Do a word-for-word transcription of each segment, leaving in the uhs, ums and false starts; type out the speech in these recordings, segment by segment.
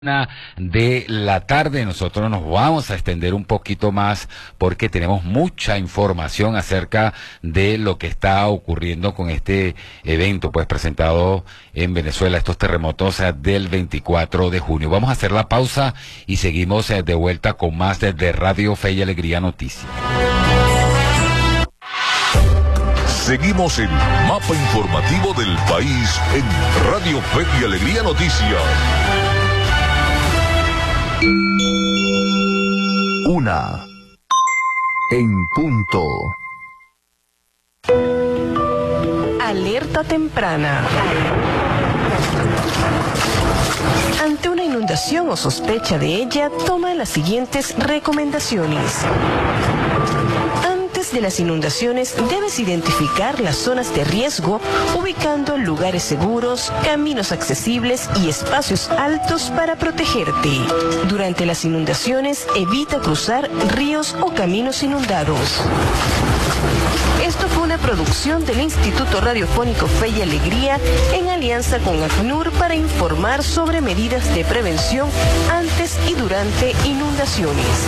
Una de la tarde. Nosotros nos vamos a extender un poquito más porque tenemos mucha información acerca de lo que está ocurriendo con este evento pues presentado en Venezuela, estos terremotos eh, del veinticuatro de junio. Vamos a hacer la pausa y seguimos eh, de vuelta con más de, de Radio Fe y Alegría Noticias. Seguimos el mapa informativo del país en Radio Fe y Alegría Noticias. Una en punto. Alerta temprana. Ante una inundación o sospecha de ella, toma las siguientes recomendaciones. Antes de las inundaciones, debes identificar las zonas de riesgo, ubicando lugares seguros, caminos accesibles y espacios altos para protegerte. Durante las inundaciones, evita cruzar ríos o caminos inundados. Esto fue una producción del Instituto Radiofónico Fe y Alegría en alianza con ACNUR para informar sobre medidas de prevención antes y durante inundaciones.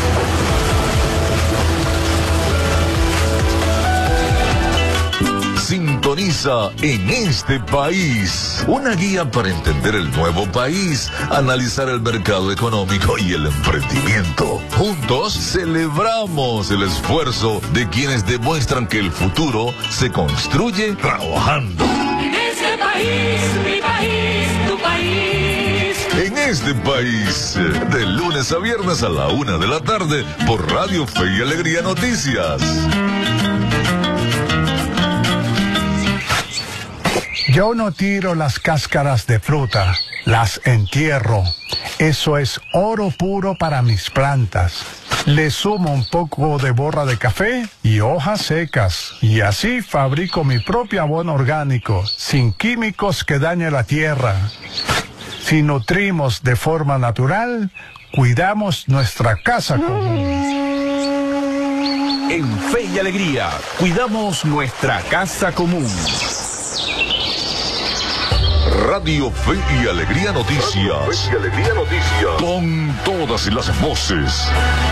Sintoniza En Este País, una guía para entender el nuevo país, analizar el mercado económico y el emprendimiento. Juntos celebramos el esfuerzo de quienes demuestran que el futuro se construye trabajando. En este país, mi país, tu país. En Este País, de lunes a viernes a la una de la tarde por Radio Fe y Alegría Noticias. Yo no tiro las cáscaras de fruta, las entierro. Eso es oro puro para mis plantas. Le sumo un poco de borra de café y hojas secas. Y así fabrico mi propio abono orgánico, sin químicos que dañe la tierra. Si nutrimos de forma natural, cuidamos nuestra casa común. En Fe y Alegría, cuidamos nuestra casa común. Radio Fe y Alegría Noticias. Radio Fe y Alegría Noticias. Con todas las voces.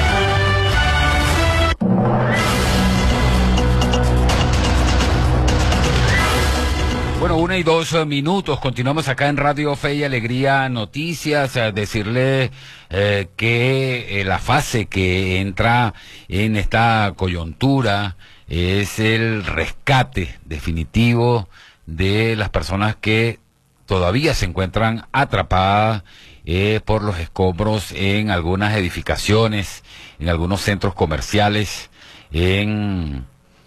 Bueno, una y dos eh, minutos, continuamos acá en Radio Fe y Alegría Noticias, a decirle eh, que eh, la fase que entra en esta coyuntura es el rescate definitivo de las personas que todavía se encuentran atrapadas eh, por los escombros en algunas edificaciones, en algunos centros comerciales, en,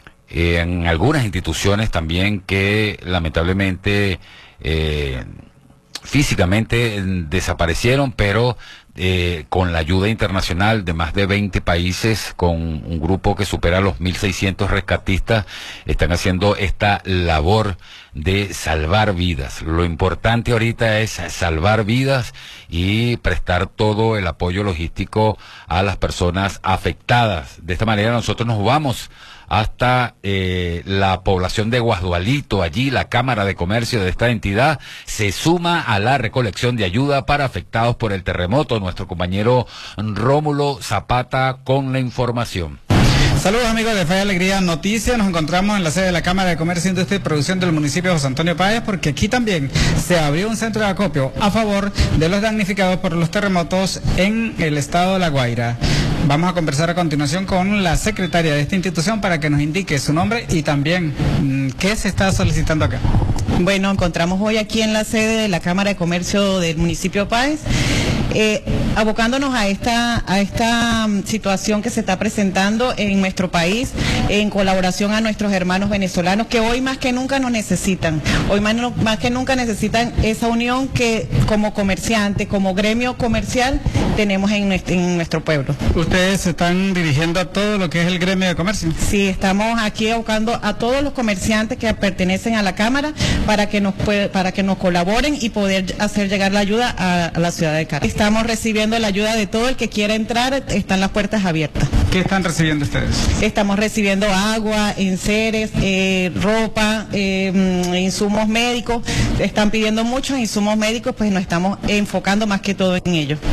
en algunas instituciones también que lamentablemente eh, físicamente desaparecieron, pero eh, con la ayuda internacional de más de veinte países, con un grupo que supera los mil seiscientos rescatistas, están haciendo esta labor de salvar vidas. Lo importante ahorita es salvar vidas y prestar todo el apoyo logístico a las personas afectadas. De esta manera nosotros nos vamos hasta eh, la población de Guasdualito. Allí la Cámara de Comercio de esta entidad se suma a la recolección de ayuda para afectados por el terremoto. Nuestro compañero Rómulo Zapata con la información. Saludos amigos de Fe y Alegría Noticias, nos encontramos en la sede de la Cámara de Comercio, Industria y Producción del municipio de José Antonio Páez, porque aquí también se abrió un centro de acopio a favor de los damnificados por los terremotos en el estado de La Guaira. Vamos a conversar a continuación con la secretaria de esta institución para que nos indique su nombre y también mmm, qué se está solicitando acá. Bueno, encontramos hoy aquí en la sede de la Cámara de Comercio del municipio de Páez, eh, abocándonos a esta, a esta situación que se está presentando en nuestro país, en colaboración a nuestros hermanos venezolanos que hoy más que nunca nos necesitan, hoy más, no, más que nunca necesitan esa unión que como comerciante, como gremio comercial tenemos en nuestro, en nuestro pueblo. ¿Ustedes se están dirigiendo a todo lo que es el gremio de comercio? Sí, estamos aquí abocando a todos los comerciantes que pertenecen a la Cámara para que nos puede, para que nos colaboren y poder hacer llegar la ayuda a, a la ciudad de Caracas. Estamos recibiendo la ayuda de todo el que quiera entrar, están las puertas abiertas. ¿Qué están recibiendo ustedes? Estamos recibiendo agua, enseres, eh, ropa, eh, insumos médicos. Están pidiendo muchos insumos médicos, pues nos estamos enfocando más que todo en ello.